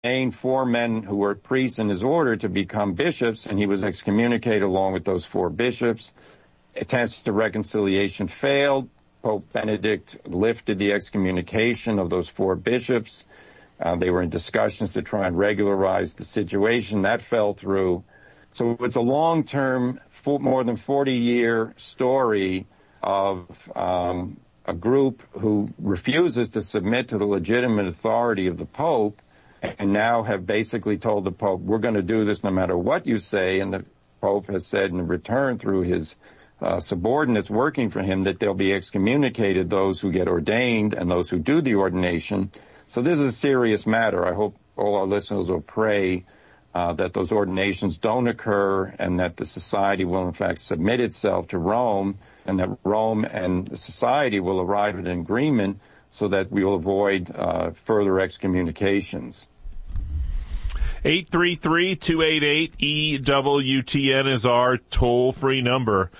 ordained 4 men who were priests in his order to become bishops, and he was excommunicated along with those 4 bishops. Attempts to reconciliation failed. Pope Benedict lifted the excommunication of those 4 bishops. They were in discussions to try and regularize the situation. That fell through. So it's a long-term, more than 40-year story of a group who refuses to submit to the legitimate authority of the Pope, and now have basically told the Pope, we're going to do this no matter what you say. And the Pope has said in return through his subordinates working for him that they'll be excommunicated, those who get ordained and those who do the ordination. So this is a serious matter. I hope all our listeners will pray that those ordinations don't occur, and that the society will in fact submit itself to Rome, and that Rome and the society will arrive at an agreement so that we will avoid further excommunications. 833-288-EWTN is our toll-free number.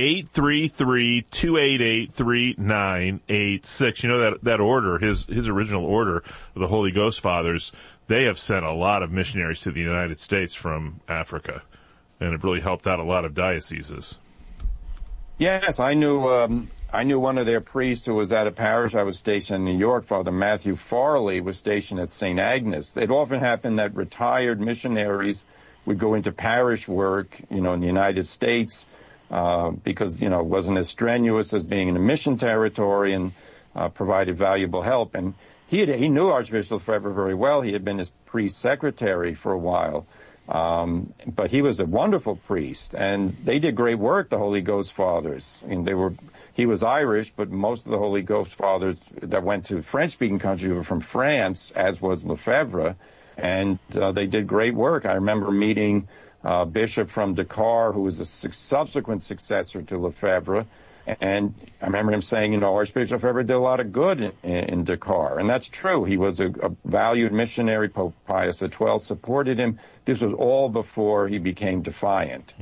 833-288-3986. You know, that order, his original order of the Holy Ghost Fathers, they have sent a lot of missionaries to the United States from Africa, and it really helped out a lot of dioceses. Yes, I knew one of their priests who was at a parish I was stationed in New York. Father Matthew Farley was stationed at St. Agnes. It often happened that retired missionaries would go into parish work, in the United States, because, it wasn't as strenuous as being in a mission territory, and provided valuable help. And he knew Archbishop Lefebvre very well. He had been his priest secretary for a while. But he was a wonderful priest, and they did great work, the Holy Ghost Fathers. He was Irish, but most of the Holy Ghost Fathers that went to French-speaking countries were from France, as was Lefebvre, and they did great work. I remember meeting a bishop from Dakar who was a subsequent successor to Lefebvre, and I remember him saying, Archbishop Lefebvre did a lot of good in Dakar. And that's true. He was a valued missionary. Pope Pius XII supported him. This was all before he became defiant.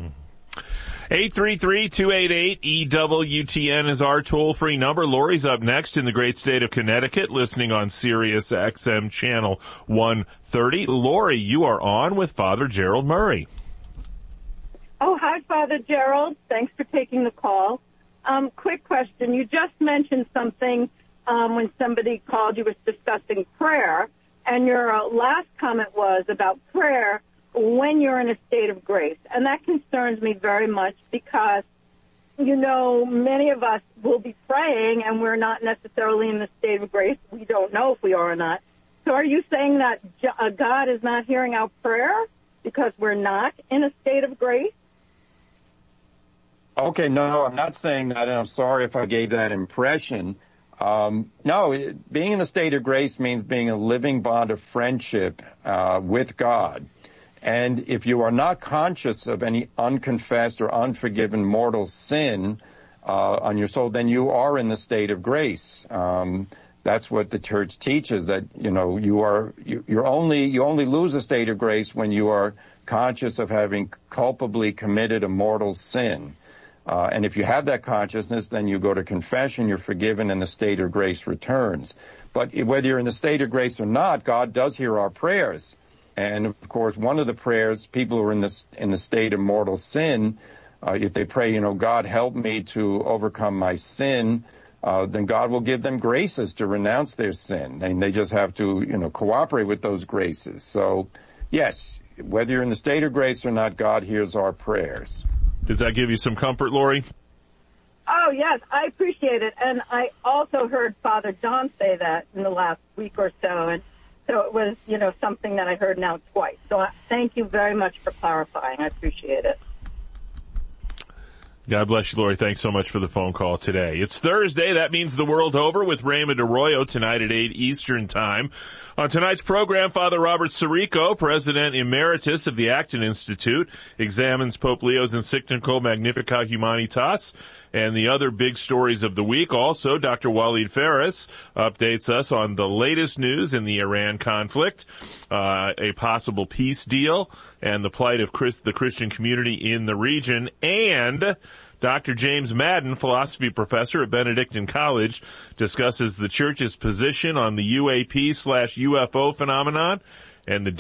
833-288-EWTN is our toll-free number. Lori's up next in the great state of Connecticut, listening on Sirius XM Channel 130. Lori, you are on with Father Gerald Murray. Oh, hi, Father Gerald. Thanks for taking the call. Quick question. You just mentioned something when somebody called, you was discussing prayer, and your last comment was about prayer when you're in a state of grace. And that concerns me very much because, many of us will be praying and we're not necessarily in the state of grace. We don't know if we are or not. So are you saying that God is not hearing our prayer because we're not in a state of grace? Okay, no, I'm not saying that, and I'm sorry if I gave that impression. No, being in the state of grace means being a living bond of friendship with God. And if you are not conscious of any unconfessed or unforgiven mortal sin on your soul, then you are in the state of grace. That's what the Church teaches, that you only lose a state of grace when you are conscious of having culpably committed a mortal sin. And if you have that consciousness, then you go to confession, you're forgiven, and the state of grace returns. But whether you're in the state of grace or not, God does hear our prayers. And of course, one of the prayers, people who are in the state of mortal sin, if they pray, God help me to overcome my sin, then God will give them graces to renounce their sin. And they just have to, cooperate with those graces. So, yes, whether you're in the state of grace or not, God hears our prayers. Does that give you some comfort, Lori? Oh, yes, I appreciate it. And I also heard Father John say that in the last week or so. And so it was, something that I heard now twice. So thank you very much for clarifying. I appreciate it. God bless you, Lori. Thanks so much for the phone call today. It's Thursday. That means the world over with Raymond Arroyo tonight at 8 Eastern Time. On tonight's program, Father Robert Sirico, President Emeritus of the Acton Institute, examines Pope Leo's encyclical Magnificat Humanitas and the other big stories of the week. Also, Dr. Walid Ferris updates us on the latest news in the Iran conflict, a possible peace deal, and the plight of the Christian community in the region. And Dr. James Madden, philosophy professor at Benedictine College, discusses the Church's position on the UAP/UFO phenomenon and the